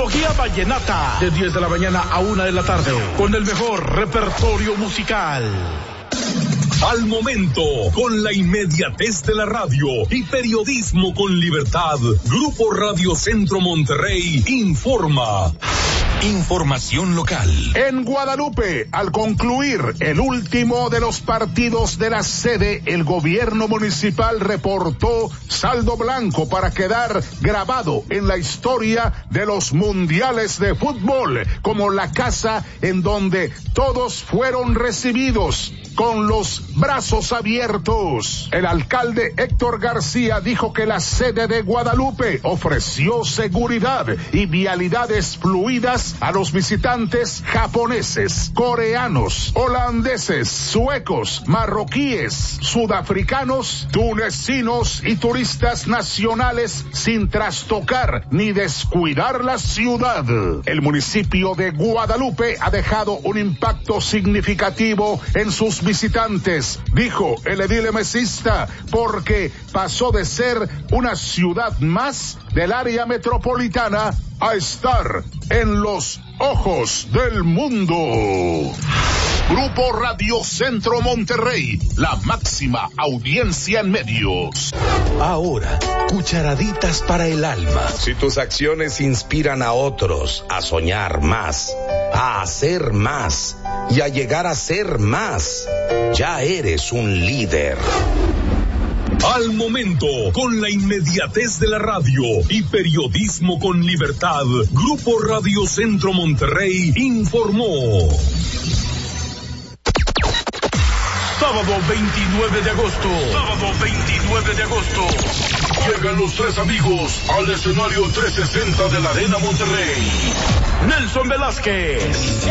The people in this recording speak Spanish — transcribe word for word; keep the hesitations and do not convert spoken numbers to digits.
Antología Vallenata, de diez de la mañana a una de la tarde, con el mejor repertorio musical. Al momento, con la inmediatez de la radio y periodismo con libertad, Grupo Radio Centro Monterrey informa. Información local. En Guadalupe, al concluir el último de los partidos de la sede, el gobierno municipal reportó saldo blanco para quedar grabado en la historia de los mundiales de fútbol, como la casa en donde todos fueron recibidos con los brazos abiertos. El alcalde Héctor García dijo que la sede de Guadalupe ofreció seguridad y vialidades fluidas a los visitantes japoneses, coreanos, holandeses, suecos, marroquíes, sudafricanos, tunecinos y turistas nacionales, sin trastocar ni descuidar la ciudad. El municipio de Guadalupe ha dejado un impacto significativo en sus visitantes, dijo el edil mesista, porque pasó de ser una ciudad más del área metropolitana a estar en los ojos del mundo. Grupo Radio Centro Monterrey, la máxima audiencia en medios. Ahora, cucharaditas para el alma. Si tus acciones inspiran a otros a soñar más, a hacer más y a llegar a ser más, ya eres un líder. Al momento, con la inmediatez de la radio y periodismo con libertad, Grupo Radio Centro Monterrey informó. Sábado veintinueve de agosto. Sábado veintinueve de agosto. Llegan los tres amigos al escenario trescientos sesenta de la Arena Monterrey. Nelson Velázquez.